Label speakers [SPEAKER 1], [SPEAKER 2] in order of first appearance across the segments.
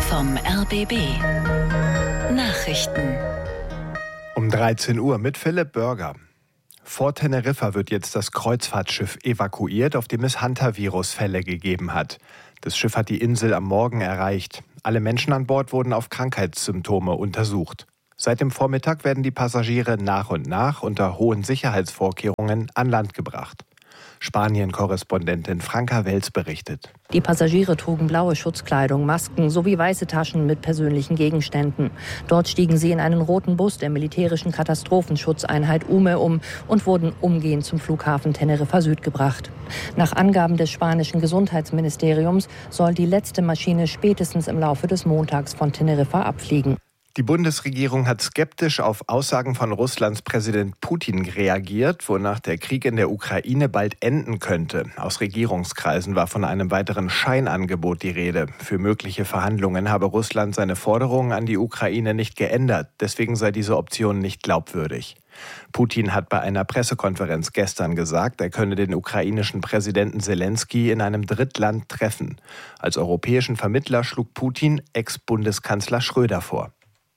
[SPEAKER 1] vom RBB. Nachrichten.
[SPEAKER 2] Um 13 Uhr mit Philipp Börger. Vor Teneriffa wird jetzt das Kreuzfahrtschiff evakuiert, auf dem es Hantavirus-Fälle gegeben hat. Das Schiff hat die Insel am Morgen erreicht. Alle Menschen an Bord wurden auf Krankheitssymptome untersucht. Seit dem Vormittag werden die Passagiere nach und nach unter hohen Sicherheitsvorkehrungen an Land gebracht. Spanien-Korrespondentin Franka Welz berichtet.
[SPEAKER 3] Die Passagiere trugen blaue Schutzkleidung, Masken sowie weiße Taschen mit persönlichen Gegenständen. Dort stiegen sie in einen roten Bus der militärischen Katastrophenschutzeinheit UME um und wurden umgehend zum Flughafen Teneriffa Süd gebracht. Nach Angaben des spanischen Gesundheitsministeriums soll die letzte Maschine spätestens im Laufe des Montags von Teneriffa abfliegen.
[SPEAKER 2] Die Bundesregierung hat skeptisch auf Aussagen von Russlands Präsident Putin reagiert, wonach der Krieg in der Ukraine bald enden könnte. Aus Regierungskreisen war von einem weiteren Scheinangebot die Rede. Für mögliche Verhandlungen habe Russland seine Forderungen an die Ukraine nicht geändert. Deswegen sei diese Option nicht glaubwürdig. Putin hat bei einer Pressekonferenz gestern gesagt, er könne den ukrainischen Präsidenten Selenskyj in einem Drittland treffen. Als europäischen Vermittler schlug Putin Ex-Bundeskanzler Schröder vor.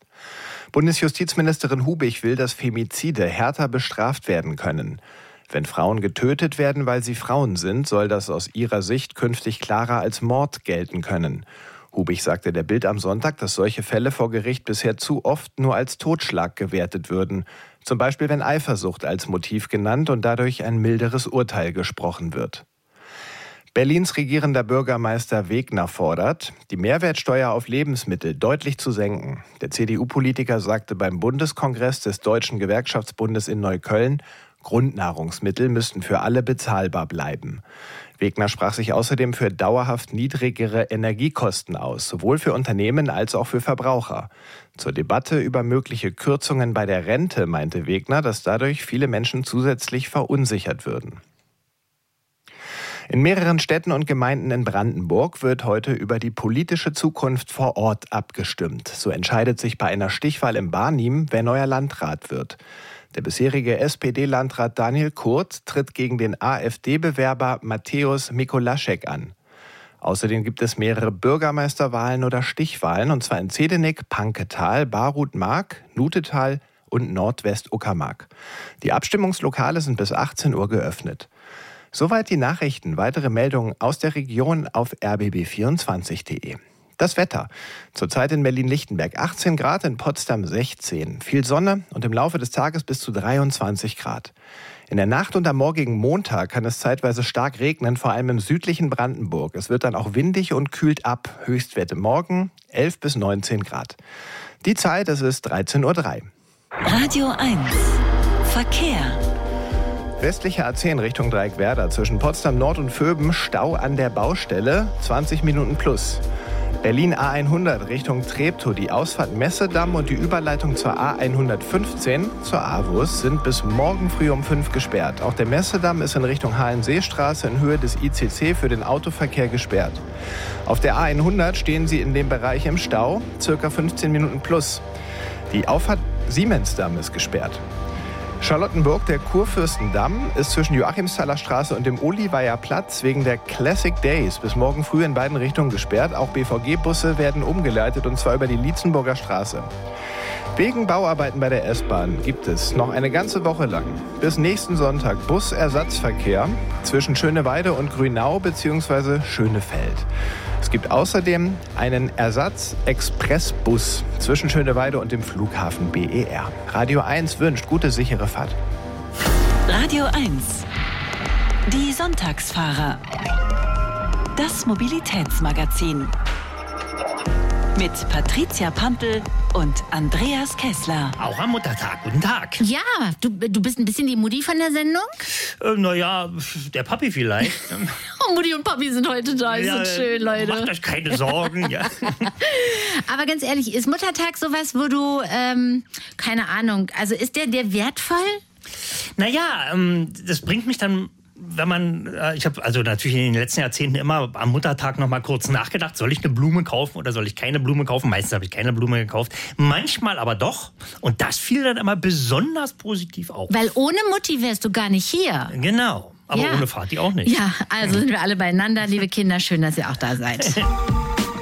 [SPEAKER 2] Bundesjustizministerin Hubig will, dass Femizide härter bestraft werden können. Wenn Frauen getötet werden, weil sie Frauen sind, soll das aus ihrer Sicht künftig klarer als Mord gelten können. Hubig sagte der Bild am Sonntag, dass solche Fälle vor Gericht bisher zu oft nur als Totschlag gewertet würden. Zum Beispiel, wenn Eifersucht als Motiv genannt und dadurch ein milderes Urteil gesprochen wird. Berlins regierender Bürgermeister Wegner fordert, die Mehrwertsteuer auf Lebensmittel deutlich zu senken. Der CDU-Politiker sagte beim Bundeskongress des Deutschen Gewerkschaftsbundes in Neukölln, Grundnahrungsmittel müssten für alle bezahlbar bleiben. Wegner sprach sich außerdem für dauerhaft niedrigere Energiekosten aus, sowohl für Unternehmen als auch für Verbraucher. Zur Debatte über mögliche Kürzungen bei der Rente meinte Wegner, dass dadurch viele Menschen zusätzlich verunsichert würden. In mehreren Städten und Gemeinden in Brandenburg wird heute über die politische Zukunft vor Ort abgestimmt. So entscheidet sich bei einer Stichwahl in Barnim, wer neuer Landrat wird. Der bisherige SPD-Landrat Daniel Kurz tritt gegen den AfD-Bewerber Mateusz Mikolaschek an. Außerdem gibt es mehrere Bürgermeisterwahlen oder Stichwahlen, und zwar in Zedenik, Panketal, Barut-Mark, Nutetal und Nordwest-Uckermark. Die Abstimmungslokale sind bis 18 Uhr geöffnet. Soweit die Nachrichten. Weitere Meldungen aus der Region auf rbb24.de. Das Wetter. Zurzeit in Berlin-Lichtenberg 18 Grad, in Potsdam 16. Viel Sonne und im Laufe des Tages bis zu 23 Grad. In der Nacht und am morgigen Montag kann es zeitweise stark regnen, vor allem im südlichen Brandenburg. Es wird dann auch windig und kühlt ab. Höchstwerte morgen 11 bis 19 Grad. Die Zeit, es ist 13:03 Uhr.
[SPEAKER 1] Radio 1. Verkehr.
[SPEAKER 2] Westliche A10 Richtung Dreieckwerder, zwischen Potsdam Nord und Vöben, Stau an der Baustelle, 20 Minuten plus. Berlin A100 Richtung Treptow, die Ausfahrt Messedamm und die Überleitung zur A115 zur AWUS sind bis morgen früh um 5 gesperrt. Auch der Messedamm ist in Richtung Hallenseestraße in Höhe des ICC für den Autoverkehr gesperrt. Auf der A100 stehen Sie in dem Bereich im Stau, circa 15 Minuten plus. Die Auffahrt Siemensdamm ist gesperrt. Charlottenburg, der Kurfürstendamm, ist zwischen Joachimsthaler Straße und dem Olivayer Platz wegen der Classic Days bis morgen früh in beiden Richtungen gesperrt. Auch BVG-Busse werden umgeleitet, und zwar über die Lietzenburger Straße. Wegen Bauarbeiten bei der S-Bahn gibt es noch eine ganze Woche lang bis nächsten Sonntag Busersatzverkehr zwischen Schöneweide und Grünau bzw. Schönefeld. Es gibt außerdem einen Ersatz-Expressbus zwischen Schöneweide und dem Flughafen BER. Radio 1 wünscht gute, sichere Fahrt.
[SPEAKER 1] Radio 1. Die Sonntagsfahrer. Das Mobilitätsmagazin. Mit Patricia Pampel und Andreas Kessler.
[SPEAKER 4] Auch am Muttertag. Guten Tag.
[SPEAKER 5] Ja, du bist ein bisschen die Mutti von der Sendung?
[SPEAKER 4] Naja, der Papi vielleicht.
[SPEAKER 5] Oh, Mutti und Papi sind heute da. Ist so schön, Leute.
[SPEAKER 4] Macht euch keine Sorgen. Ja.
[SPEAKER 5] Aber ganz ehrlich, ist Muttertag sowas, wo du, keine Ahnung, also ist der wertvoll?
[SPEAKER 4] Naja, das bringt mich dann... Wenn man, ich habe also natürlich in den letzten Jahrzehnten immer am Muttertag noch mal kurz nachgedacht, soll ich eine Blume kaufen oder soll ich keine Blume kaufen? Meistens habe ich keine Blume gekauft, manchmal aber doch. Und das fiel dann immer besonders positiv auf.
[SPEAKER 5] Weil ohne Mutti wärst du gar nicht hier.
[SPEAKER 4] Genau, aber
[SPEAKER 5] ja.
[SPEAKER 4] Ohne Vati auch nicht.
[SPEAKER 5] Ja, also sind wir alle beieinander, liebe Kinder, schön, dass ihr auch da seid.